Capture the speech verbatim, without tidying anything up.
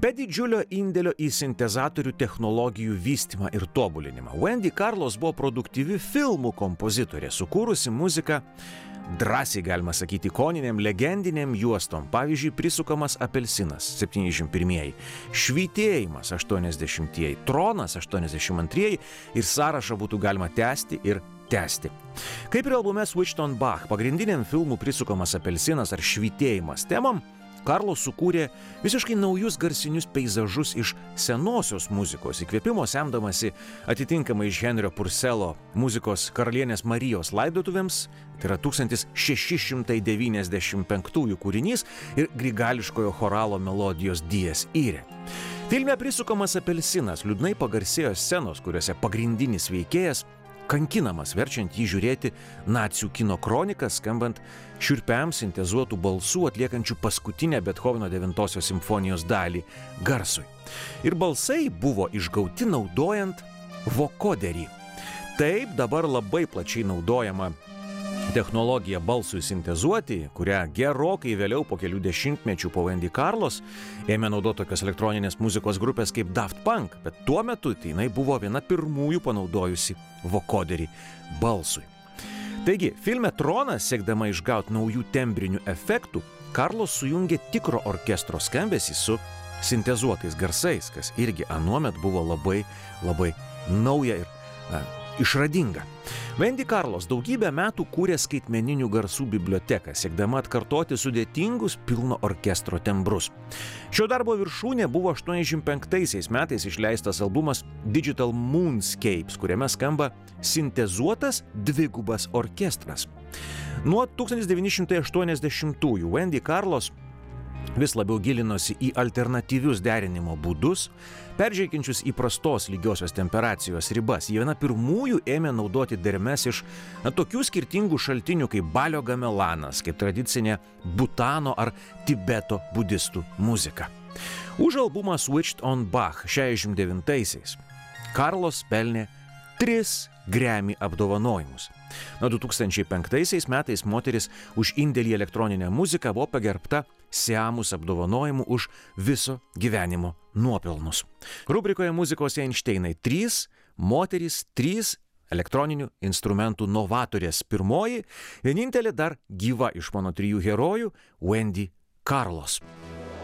Be didžiulio indėlio į sintezatorių technologijų vystymą ir tobulinimą, Wendy Carlos buvo produktyvi filmų kompozitorė, sukūrusi muziką drąsiai galima sakyti ikoniniam, legendiniam juostom. Pavyzdžiui, Prisukamas apelsinas septyniasdešimt pirmieji, Švytėjimas aštuoniasdešimtieji, Tronas aštuoniasdešimt antrieji ir sąrašą būtų galima tęsti ir tęsti. Kaip ir albume Switched on Bach, pagrindiniam filmų Prisukamas apelsinas ar Švytėjimas temam, Carlos sukūrė visiškai naujus garsinius peizažus iš senosios muzikos, įkvėpimo semdamasi atitinkamai iš Henrio Purselo muzikos Karalienės Marijos laidotuvėms, tai yra tūkstantis šeši šimtai devyniasdešimt penktųjų kūrinys, ir grigališkojo choralo melodijos Dies Irae. Filme Prisukamas apelsinas liūdnai pagarsėjo scenos, kuriuose pagrindinis veikėjas kankinamas, verčiant jį žiūrėti nacių kino kroniką, skambant šiurpiam sintezuotų balsų atliekančių paskutinę Bethoveno devintosios simfonijos dalį garsui. Ir balsai buvo išgauti naudojant vokoderį. Taip dabar labai plačiai naudojama technologija balsui sintezuoti, kurią gerokai vėliau po kelių dešimtmečių po Wendy Carlos ėmė naudoti tokios elektroninės muzikos grupės kaip Daft Punk, bet tuo metu tai jinai buvo viena pirmųjų panaudojusi vokoderį balsui. Taigi, filme Tronas, siekdama išgauti naujų tembrinių efektų, Carlos sujungė tikro orkestro skambesį su sintezuotais garsais, kas irgi anuomet buvo labai, labai nauja ir na, išradinga. Wendy Carlos daugybę metų kūrė skaitmeninių garsų biblioteką, siekdama atkartoti sudėtingus pilno orkestro tembrus. Šio darbo viršūnė buvo aštuoniasdešimt penktaisiais metais išleistas albumas Digital Moonscapes, kuriame skamba sintezuotas dvigubas orkestras. Nuo tūkstantis devyni šimtai aštuoniasdešimtųjų Wendy Carlos vis labiau gilinosi į alternatyvius derinimo būdus, peržengčius įprastos lygiosios temperacijos ribas. Ji viena pirmųjų ėmė naudoti dermes iš na, tokių skirtingų šaltinių kaip balio gamelanas, kaip tradicinė Butano ar Tibeto budistų muzika. Už albumą Switched on Bach šešiasdešimt devintaisiais Carlos pelnė tris Grammy apdovanojimus. Nuo du tūkstančiai penktaisiais metais moteris už indėlį į elektroninę muziką buvo pagerbta Siamus apdovanojimu už viso gyvenimo nuopelnus. Rubrikoje Muzikos Einšteinai trys moterys, trys elektroninių instrumentų novatorės. Pirmoji, vienintelė dar gyva iš mano trijų herojų, Wendy Carlos.